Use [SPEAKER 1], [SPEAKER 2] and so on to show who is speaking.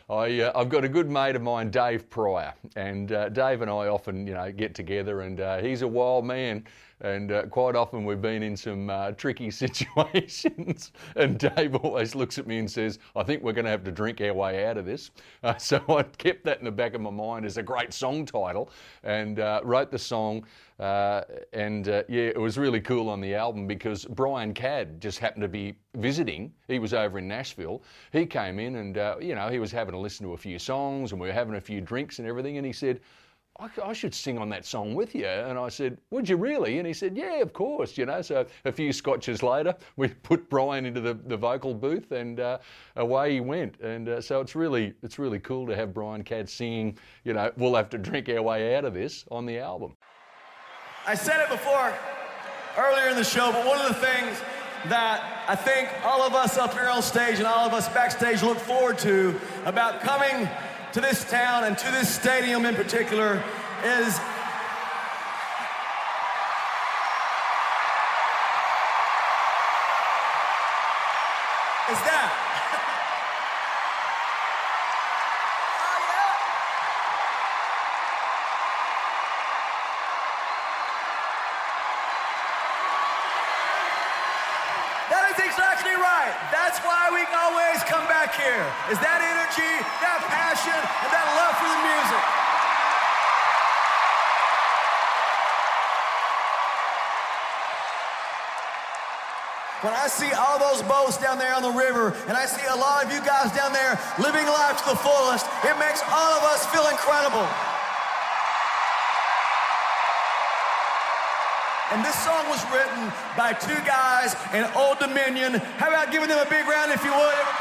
[SPEAKER 1] I've got a good mate of mine, Dave Pryor, and Dave and I often, get together, and he's a wild man, and quite often we've been in some tricky situations, and Dave always looks at me and says, I think we're going to have to drink our way out of this. So I kept that in the back of my mind as a great song title, and wrote the song. It was really cool on the album because Brian Cadd just happened to be visiting. He was over in Nashville. He came in and, he was having to listen to a few songs, and we were having a few drinks and everything, and he said, I should sing on that song with you. And I said, would you really? And he said, yeah, of course, So a few scotches later, we put Brian into the vocal booth, and away he went. And so it's really cool to have Brian Cadd singing, we'll have to drink our way out of this on the album.
[SPEAKER 2] I said it before earlier in the show, but one of the things that I think all of us up here on stage and all of us backstage look forward to about coming to this town and to this stadium in particular is that. That is exactly right. That's why we always come back here, is that energy, that passion, and that love for the music. When I see all those boats down there on the river, and I see a lot of you guys down there living life to the fullest, it makes all of us feel incredible. And this song was written by two guys in Old Dominion. How about giving them a big round if you would?